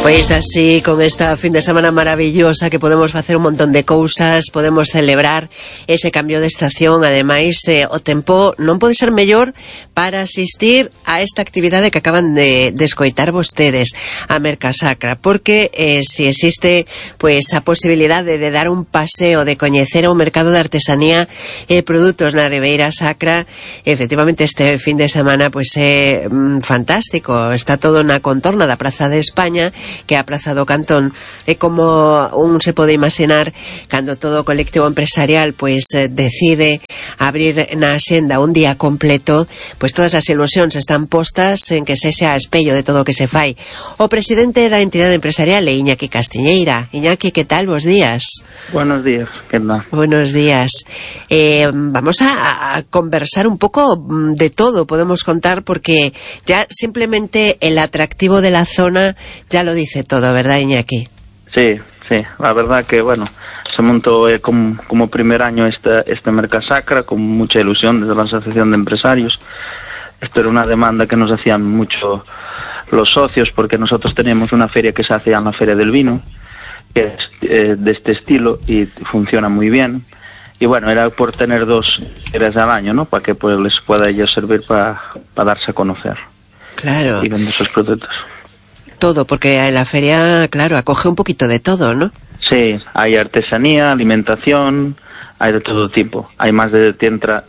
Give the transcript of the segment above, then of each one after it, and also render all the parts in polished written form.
Pois así, con esta fin de semana maravillosa que podemos facer un montón de cousas, podemos celebrar ese cambio de estación, ademais o tempo non pode ser mellor para asistir a esta actividade que acaban de escoitar vostedes, a Mercasacra, porque si existe pois a posibilidade de dar un paseo, de coñecer o mercado de artesanía e produtos na Ribeira Sacra, efectivamente este fin de semana pois é fantástico, está todo na contorna da Praza de España, que é a Praza do Cantón, e como un se pode imaginar cando todo o colectivo empresarial pois decide abrir na axenda un día completo, pois todas as ilusións están postas en que sexa espello de todo o que se fai. O presidente da entidade empresarial é Iñaki Castiñeira. Iñaki, que tal? Bos días. Buenos días, ¿qué tal? Buenos días. Vamos a conversar un poco de todo, podemos contar, porque ya simplemente el atractivo de la zona ya lo dice todo, ¿verdad, Iñaki? Sí, la verdad que bueno, se montó como primer año este Mercasacra con mucha ilusión desde la Asociación de Empresarios. Esto era una demanda que nos hacían mucho los socios, porque nosotros tenemos una feria que se hace ya en la Feria del Vino, que es de este estilo y funciona muy bien. Y bueno, era por tener 2 ferias al año, ¿no? Para que pues les pueda ellos servir para darse a conocer. Claro. Y vender sus productos. Todo, porque la feria, claro, acoge un poquito de todo, ¿no? Sí, hay artesanía, alimentación, hay de todo tipo. Hay más de 30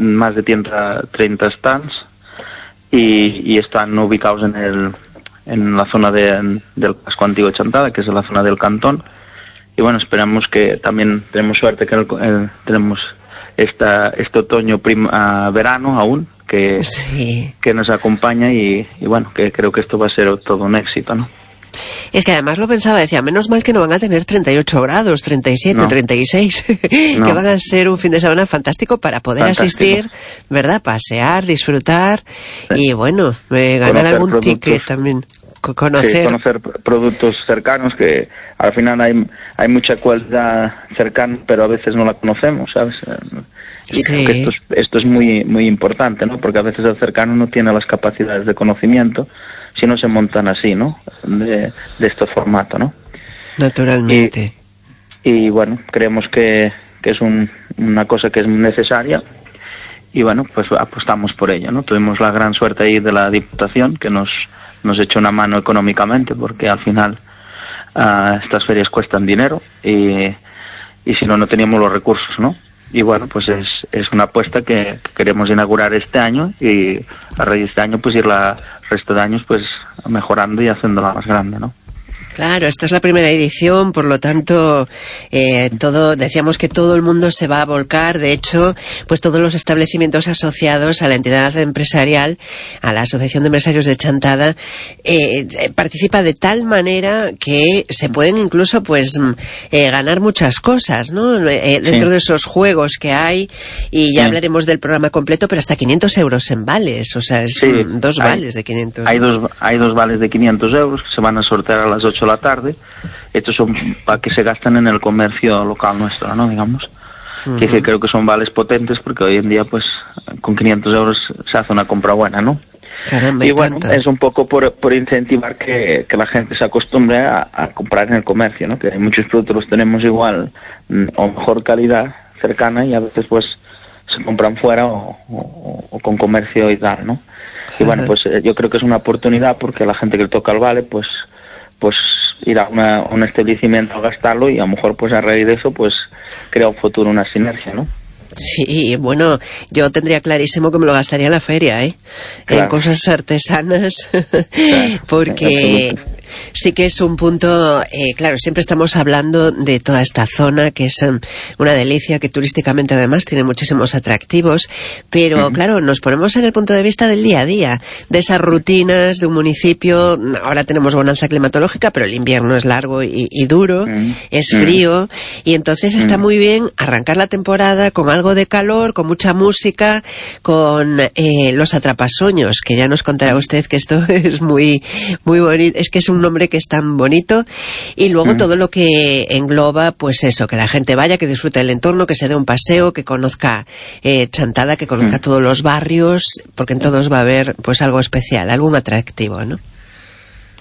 stands y están ubicados en la zona del casco antiguo de Chantada, que es la zona del Cantón. Y bueno, esperamos que también tenemos suerte que tenemos este otoño verano aún, que nos acompaña y bueno, que creo que esto va a ser todo un éxito, ¿no? Es que además lo pensaba, decía, menos mal que no van a tener 38 grados, 37, no. 36, no. Que van a ser un fin de semana fantástico para poder asistir, ¿verdad? Pasear, disfrutar y bueno, ganar conocer algún productos, ticket también. Conocer productos cercanos, que al final hay mucha cualidad cercana, pero a veces no la conocemos, ¿sabes? Y creo que esto es muy, muy importante, ¿no? Porque a veces el cercano no tiene las capacidades de conocimiento si no se montan así, ¿no? De este formato, ¿no? Naturalmente. Y bueno, creemos que es una cosa que es necesaria y bueno, pues apostamos por ello, ¿no? Tuvimos la gran suerte ahí de la Diputación, que nos echó una mano económicamente, porque al final estas ferias cuestan dinero y si no teníamos los recursos, ¿no? Y bueno, pues es una apuesta que queremos inaugurar este año y a raíz de este año pues ir el resto de años pues mejorando y haciéndola más grande, ¿no? Claro, esta es la primera edición, por lo tanto, decíamos que todo el mundo se va a volcar. De hecho, pues todos los establecimientos asociados a la entidad empresarial, a la Asociación de Empresarios de Chantada, participa de tal manera que se pueden incluso, pues, ganar muchas cosas, ¿no? Dentro de esos juegos que hay, y ya hablaremos del programa completo, pero hasta 500 euros en vales, o sea, es 2 vales de 500. Hay dos vales de 500 euros que se van a sortear a las 8 de la tarde. Estos son para que se gastan en el comercio local nuestro, ¿no? Digamos. Que creo que son vales potentes, porque hoy en día, pues, con 500 euros se hace una compra buena, ¿no? Caramba, y bueno, es un poco por incentivar que la gente se acostumbre a comprar en el comercio, ¿no? Que hay muchos productos los tenemos igual o mejor calidad cercana y a veces pues se compran fuera o con comercio y tal, ¿no? Y bueno, pues yo creo que es una oportunidad, porque la gente que le toca el vale pues ir a un establecimiento a gastarlo y a lo mejor pues a raíz de eso pues crea un futuro, una sinergia, ¿no? Sí, bueno, yo tendría clarísimo que me lo gastaría en la feria, claro. En cosas artesanas, claro. Porque sí que es un punto, claro, siempre estamos hablando de toda esta zona, que es una delicia, que turísticamente además tiene muchísimos atractivos, pero claro, nos ponemos en el punto de vista del día a día, de esas rutinas de un municipio. Ahora tenemos bonanza climatológica, pero el invierno es largo y duro, es frío, y entonces está muy bien arrancar la temporada con algo de calor, con mucha música, con los atrapasueños, que ya nos contará usted que esto es muy, muy bonito, es que es un nombre que es tan bonito, y luego todo lo que engloba, pues eso, que la gente vaya, que disfrute del entorno, que se dé un paseo, que conozca Chantada, que conozca todos los barrios, porque en todos va a haber pues algo especial, algún atractivo, ¿no?